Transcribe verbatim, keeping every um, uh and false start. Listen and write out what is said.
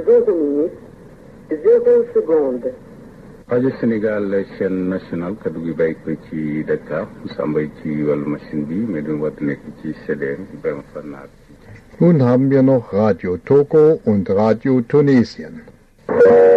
zéro minute, zéro seconde. rajo Sénégal chaîne nationale kaddu gi bàyyi ko ci Dakar Samba ci wàllu machine bi mais du wat nekk ci C D M Ibrahima Fannar. Nun haben wir noch Radio Togo und Radio Tunesien.